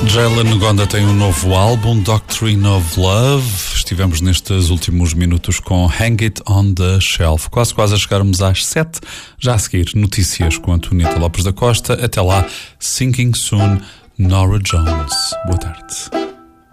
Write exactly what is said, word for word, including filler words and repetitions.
Jalen Gonda tem um novo álbum, Doctrine of Love. Estivemos nestes últimos minutos com Hang It on the Shelf. Quase quase a chegarmos às sete. Já a seguir, notícias com Antonieta Lopes da Costa. Até lá, Sinking Soon, Norah Jones. Boa tarde.